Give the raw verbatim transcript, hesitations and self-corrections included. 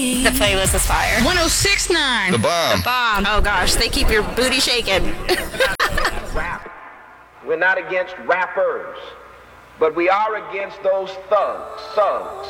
The playlist is fire. one oh six point nine. The bomb. The bomb. Oh gosh, they keep your booty shaking. Rap. We're not against rappers, but we are against those thugs, thugs,